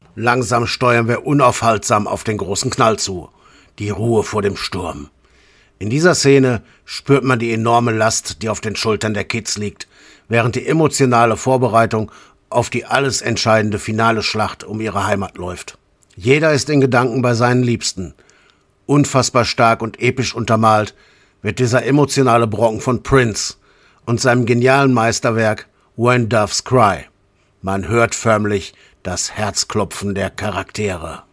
Langsam steuern wir unaufhaltsam auf den großen Knall zu. Die Ruhe vor dem Sturm. In dieser Szene spürt man die enorme Last, die auf den Schultern der Kids liegt, während die emotionale Vorbereitung auf die alles entscheidende finale Schlacht um ihre Heimat läuft. Jeder ist in Gedanken bei seinen Liebsten. Unfassbar stark und episch untermalt wird dieser emotionale Brocken von Prince und seinem genialen Meisterwerk When Doves Cry. Man hört förmlich das Herzklopfen der Charaktere.